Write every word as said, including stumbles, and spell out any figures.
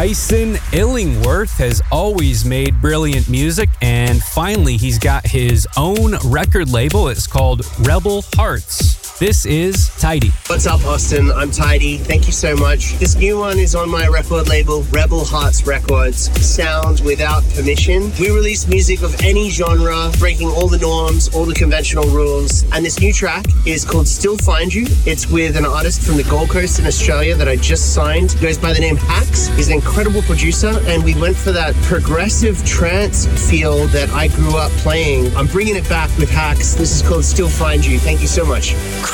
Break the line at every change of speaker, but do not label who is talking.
Tyson Illingworth has always made brilliant music, and finally he's got his own record label. It's called Rebel Hearts. This is Tidy.
What's up, Austin? I'm Tidy. Thank you so much. This new one is on my record label, Rebel Hearts Records. Sound without permission. We release music of any genre, breaking all the norms, all the conventional rules. And this new track is called Still Find You. It's with an artist from the Gold Coast in Australia that I just signed. He goes by the name Hax. He's an incredible producer, and we went for that progressive trance feel that I grew up playing. I'm bringing it back with Hax. This is called Still Find You. Thank you so much.